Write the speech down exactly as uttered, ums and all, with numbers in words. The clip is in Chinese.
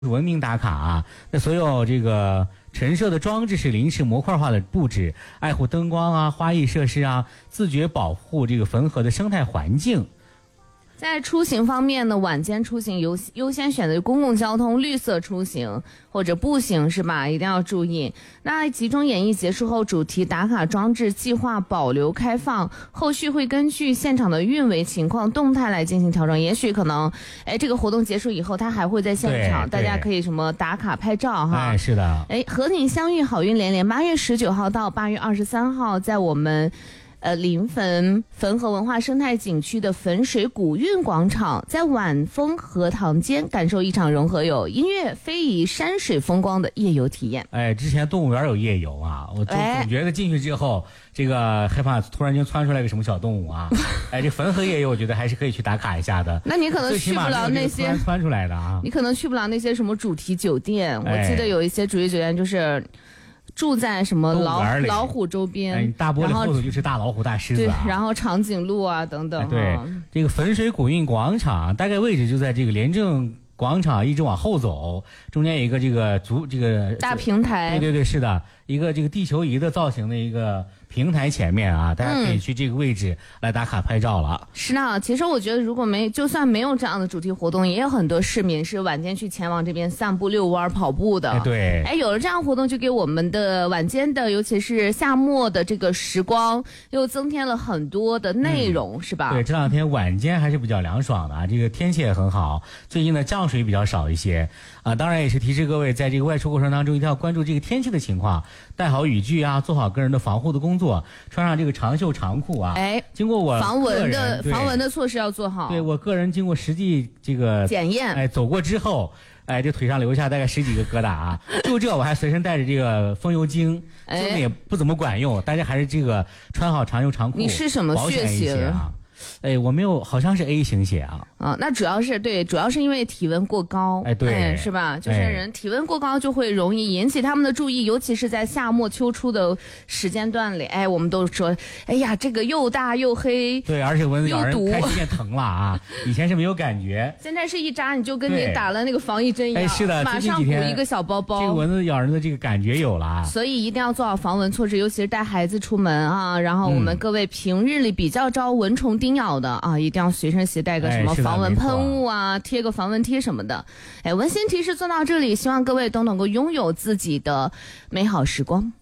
文明打卡啊，那所有这个陈设的装置是临时模块化的布置，爱护灯光啊、花艺设施啊，自觉保护这个汾河的生态环境。 在出行方面呢，晚间出行优优先选择公共交通、绿色出行或者步行，是吧？一定要注意。那集中演艺结束后，主题打卡装置计划保留开放，后续会根据现场的运维情况动态来进行调整。也许可能，哎，这个活动结束以后，它还会在现场，大家可以什么打卡拍照哈。 哎，是的。 哎，和你相遇，好运连连。八月十九号到八月二十三号，在我们。呃，临汾汾河文化生态景区的汾水古韵广场，在晚风荷塘间感受一场融合有音乐、非遗、山水风光的夜游体验。 哎，之前动物园有夜游啊，我总总觉得进去之后，哎、这个害怕突然间窜出来个什么小动物啊。哎，这汾河夜游，我觉得还是可以去打卡一下的。 那你可能去不了那些窜出来的啊， 你可能去不了那些什么主题酒店。哎、我记得有一些主题酒店就是。住在什么老老虎周边， 哎，大玻璃后头就是大老虎、大狮子、啊， 对，然后长颈鹿啊等等。 哎、对，这个汾水古韵广场大概位置就在这个廉政广场一直往后走，中间有一个这个足这个大平台。 对对对，是的，一个这个地球仪的造型的一个平台前面啊，大家可以去这个位置来打卡拍照了。 嗯、是的，其实我觉得如果没就算没有这样的主题活动，也有很多市民是晚间去前往这边散步、遛弯、跑步的。 哎，对， 哎，有了这样活动，就给我们的晚间的，尤其是夏末的这个时光，又增添了很多的内容，嗯、是吧？ 对，这两天晚间还是比较凉爽的啊，这个天气也很好，最近的降水比较少一些啊。当然也是提示各位，在这个外出过程当中，一定要关注这个天气的情况，带好雨具啊，做好个人的防护的工作，穿上这个长袖长裤啊。 哎， 经过我防蚊的防蚊的措施要做好。 对，我个人经过实际这个检验， 哎，走过之后，哎，这腿上留下大概十几个疙瘩啊。就这我还随身带着这个风油精，这个也不怎么管用，大家还是这个穿好长袖长裤。 你是什么血型啊？哎，我没有，好像是 A 型血啊。 啊，那主要是对，主要是因为体温过高， 哎，对， 哎、是吧？就是人体温过高就会容易引起他们的注意，尤其是在夏末秋初的时间段里，哎，我们都说，哎呀，这个又大又黑， 对，而且蚊子咬人开始变疼了啊，以前是没有感觉， 现在是一扎你就跟你打了那个防疫针一样， 哎，是的， 马上补一个小包包， 这个蚊子咬人的这个感觉有了啊， 所以一定要做好防蚊措施，尤其是带孩子出门啊，然后我们各位平日里比较招蚊虫叮咬的啊。一定要随身携带个什么防蚊喷雾啊，贴个防蚊贴什么的。哎，温馨提示做到这里，希望各位都能够拥有自己的美好时光。